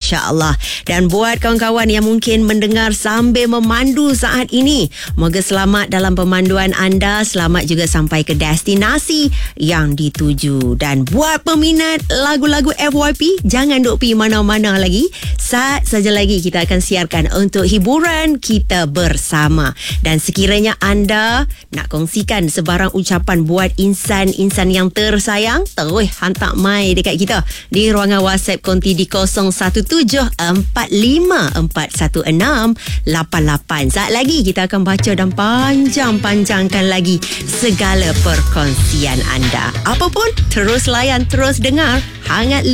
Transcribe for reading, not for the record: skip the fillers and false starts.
Masya Allah. Dan buat kawan-kawan yang mungkin mendengar sambil memandu saat ini, moga selamat dalam pemanduan anda. Selamat juga sampai ke destinasi yang dituju. Dan buat peminat lagu-lagu FYP, jangan duk pergi mana-mana lagi. Saat saja lagi kita akan siarkan untuk hiburan kita bersama. Dan sekiranya anda nak kongsikan sebarang ucapan buat insan-insan yang tersayang, terus hantar mai dekat kita di ruangan WhatsApp konti di 0174541688. Saat lagi kita akan baca dan panjang-panjangkan lagi segala perkongsian anda. Apapun, terus layan, terus dengar Hangat